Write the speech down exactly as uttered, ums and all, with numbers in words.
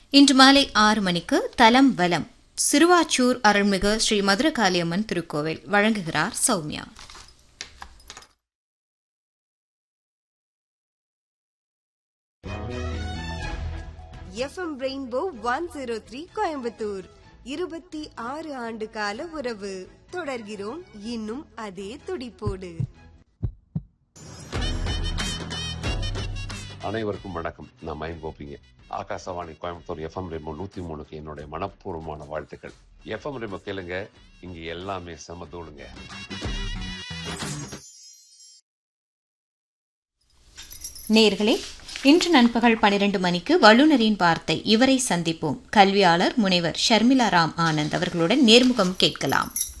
இன்று மாலை ஆறு மணிக்கு தலம் வலம் சிறுவாச்சூர் அருள்மிகு ஸ்ரீ மதுரகாளியம்மன் திருக்கோவில் வழங்குகிறார் Soumya. FM rainbow one zero three Coimbatore இருபத்தி ஆறு ஆண்டு கால உறவு. தொடர்கிறோம் இன்னும் அதே துடிப்போடு. அனைவருக்கும் வணக்கம். நான் மயம் கோபிங்க. ஆகாசவாணி கோயம்புத்தூர் எஃப்எம் ரெயின்போ நூத்தி மூணுக்கு என்னுடைய மனப்பூர்வமான வாழ்த்துக்கள். எஃப்எம் ரெயின்போ கேளுங்க, இங்க எல்லாமே சமதூளுங்க. நேயர்களே, இன்று நண்பகல் பனிரெண்டு மணிக்கு வல்லுநரின் வார்த்தை இவரை சந்திப்போம். கல்வியாளர் முனைவர் ஷர்மிளா ராம் ஆனந்த் அவர்களுடன் நேர்முகம் கேட்கலாம்.